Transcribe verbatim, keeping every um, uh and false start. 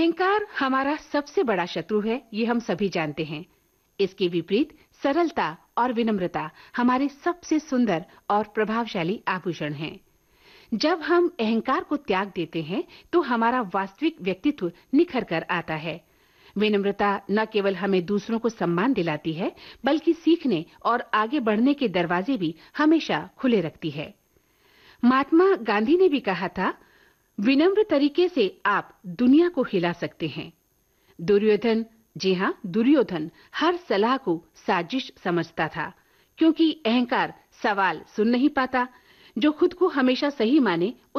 अहंकार हमारा सबसे बड़ा शत्रु है, ये हम सभी जानते हैं। इसके विपरीत सरलता और विनम्रता हमारे सबसे सुंदर और प्रभावशाली आभूषण हैं। जब हम अहंकार को त्याग देते हैं तो हमारा वास्तविक व्यक्तित्व निखर कर आता है। विनम्रता न केवल हमें दूसरों को सम्मान दिलाती है, बल्कि सीखने और आगे बढ़ने के दरवाजे भी हमेशा खुले रखती है। महात्मा गांधी ने भी कहा था, विनम्र तरीके से आप दुनिया को हिला सकते हैं। दुर्योधन, जी हाँ, दुर्योधन हर सलाह को साजिश समझता था, क्योंकि अहंकार सवाल सुन नहीं पाता। जो खुद को हमेशा सही माने